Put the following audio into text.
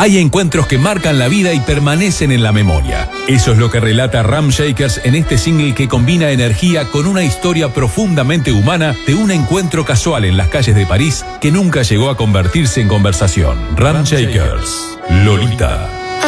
Hay encuentros que marcan la vida y permanecen en la memoria. Eso es lo que relata Ram Shakers en este single que combina energía con una historia profundamente humana de un encuentro casual en las calles de París que nunca llegó a convertirse en conversación. Ram Shakers, Lolita.